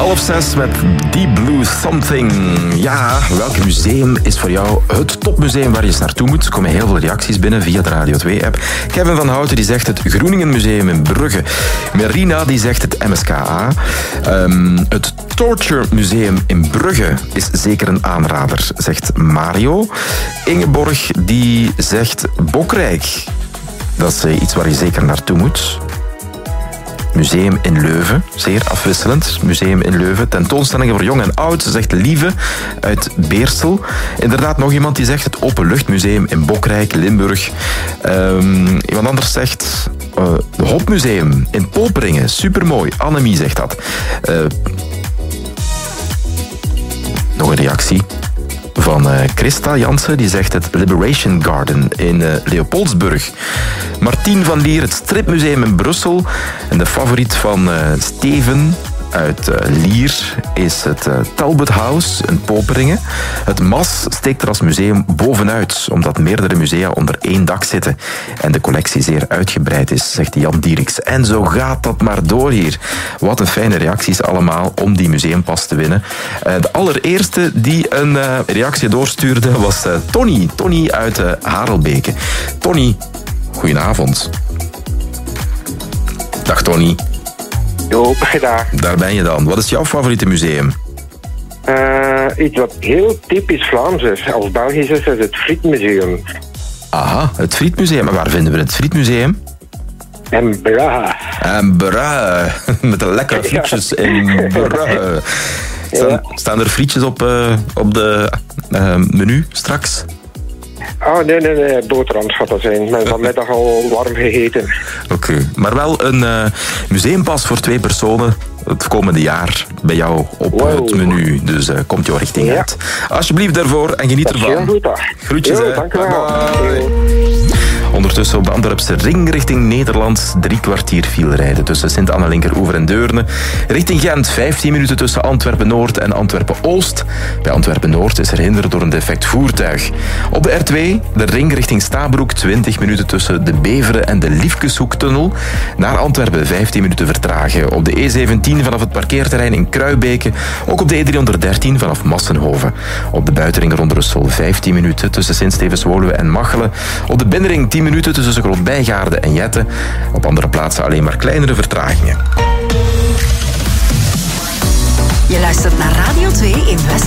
5:30 met Deep Blue Something. Ja, welk museum is voor jou het topmuseum waar je eens naartoe moet? Er komen heel veel reacties binnen via de Radio 2-app. Kevin van Houten die zegt het Groeningen Museum in Brugge. Marina die zegt het MSKA. Het Torture Museum in Brugge is zeker een aanrader, zegt Mario. Ingeborg die zegt Bokrijk. Dat is iets waar je zeker naartoe moet. Museum in Leuven, zeer afwisselend. Museum in Leuven, tentoonstellingen voor jong en oud, zegt Lieve uit Beersel. Inderdaad, nog iemand die zegt het Openluchtmuseum in Bokrijk, Limburg. Iemand anders zegt het Hopmuseum in Poperingen, supermooi. Annemie zegt dat. Nog een reactie van Christa Jansen, die zegt het Liberation Garden in Leopoldsburg. Martien van Lier, het Stripmuseum in Brussel. En de favoriet van Steven uit Lier is het Talbot House in Poperingen. Het MAS steekt er als museum bovenuit, omdat meerdere musea onder één dak zitten en de collectie zeer uitgebreid is, zegt Jan Dieriks. En zo gaat dat maar door hier. Wat een fijne reacties allemaal om die museumpas te winnen. De allereerste die een reactie doorstuurde was Tony. Tony uit Harelbeke. Tony, goedenavond. Dag Tony. Jo, gedaan. Daar ben je dan. Wat is jouw favoriete museum? Iets wat heel typisch Vlaams is, als Belgisch is het Frietmuseum. Aha, het Frietmuseum. Maar waar vinden we het Frietmuseum? In Brugge. En Brugge. Met de lekkere frietjes in Brugge. Staan er frietjes op de menu straks? Oh, nee, boterhams gaat dat zijn. Men vanmiddag al warm gegeten. Oké, maar wel een museumpas voor 2 personen het komende jaar bij jou op het menu. Dus komt jouw richting uit. Alsjeblieft daarvoor en geniet ervan. Heel goed, dag. Groetjes, hè. Dank u wel. Ondertussen op de Antwerpse ring richting Nederland 3 kwartier filerijden tussen Sint-Anna-Linkeroever en Deurne. Richting Gent 15 minuten tussen Antwerpen-Noord en Antwerpen-Oost. Bij Antwerpen-Noord is er hinder door een defect voertuig. Op de R2 de ring richting Stabroek 20 minuten tussen de Beveren en de Liefkeshoektunnel. Naar Antwerpen 15 minuten vertragen. Op de E17 vanaf het parkeerterrein in Kruibeke. Ook op de E313 vanaf Massenhoven. Op de buitenring rond Brussel 15 minuten tussen Sint-Stevens-Woluwe en Machelen. Op de binnenring 10 minuten tussen Groot-Bijgaarde en Jette. Op andere plaatsen alleen maar kleinere vertragingen. Je luistert naar Radio 2 in West.